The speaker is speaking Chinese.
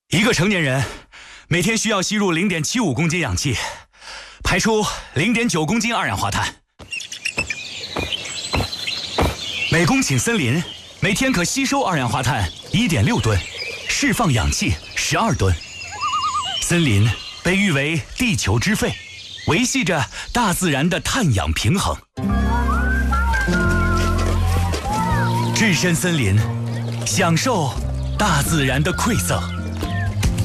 一个成年人每天需要吸入0.75公斤氧气，排出0.9公斤二氧化碳。每公顷森林每天可吸收二氧化碳1.6吨，释放氧气12吨。森林被誉为地球之肺，维系着大自然的碳氧平衡。置身森林，享受大自然的馈赠。